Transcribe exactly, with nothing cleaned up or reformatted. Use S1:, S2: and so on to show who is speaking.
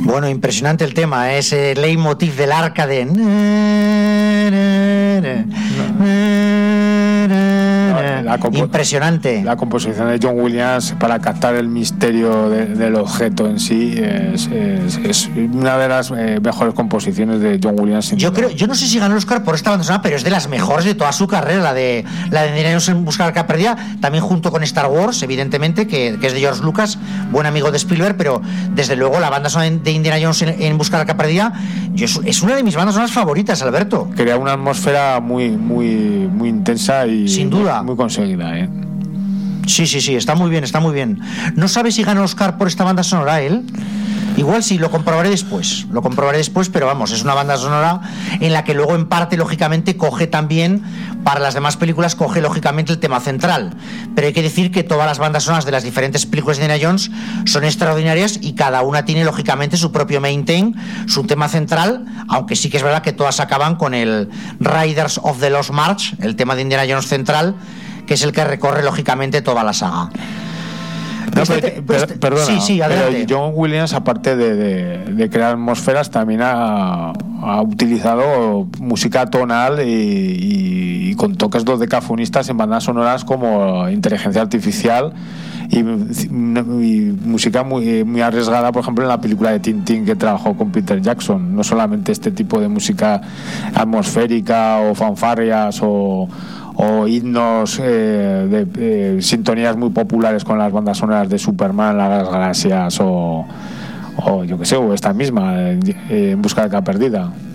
S1: Bueno, impresionante el tema, ¿eh? Ese leitmotiv del arca de...
S2: La compo-
S1: impresionante.
S2: La composición de John Williams para captar el misterio de, del objeto en sí es, es, es una de las eh, mejores composiciones de John Williams.
S1: Yo creo, yo no sé si ganó el Oscar por esta banda sonora, pero es de las mejores de toda su carrera, la de la de Indiana Jones en busca de la arca perdida, también junto con Star Wars, evidentemente, que, que es de George Lucas, buen amigo de Spielberg, pero desde luego la banda sonora de Indiana Jones en, en busca de la arca perdida, yo, es, es una de mis bandas sonoras favoritas, Alberto.
S2: Crea una atmósfera muy, muy, muy intensa y
S1: sin duda
S2: muy, muy conseguida, ¿eh?
S1: Sí, sí, sí, está muy bien, está muy bien. ¿No sabes si ganó Oscar por esta banda sonora él? Igual sí, lo comprobaré después, lo comprobaré después, pero vamos, es una banda sonora en la que luego en parte, lógicamente, coge también, para las demás películas, coge lógicamente el tema central. Pero hay que decir que todas las bandas sonoras de las diferentes películas de Indiana Jones son extraordinarias y cada una tiene, lógicamente, su propio main theme, su tema central, aunque sí que es verdad que todas acaban con el Riders of the Lost March, el tema de Indiana Jones central, que es el que recorre, lógicamente, toda la saga.
S2: No, pero, este, pero, per, perdona,
S1: sí, sí, adelante.
S2: Pero John Williams, aparte de, de, de crear atmósferas, también ha, ha utilizado música tonal y, y, y con toques dodecafonistas en bandas sonoras como Inteligencia Artificial y, y música muy, muy arriesgada, por ejemplo, en la película de Tintín que trabajó con Peter Jackson. No solamente este tipo de música atmosférica o fanfarrias o o himnos eh, de, de sintonías muy populares con las bandas sonoras de Superman, Las Galaxias o, o yo que sé, o esta misma, eh, En busca de la arca perdida.